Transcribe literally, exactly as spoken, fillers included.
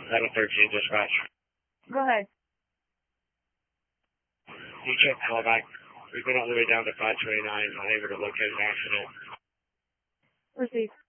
Title thirteen dispatch. Go ahead. You check callback. We've been all the way down to five twenty-nine, unable to locate an accident. Receive.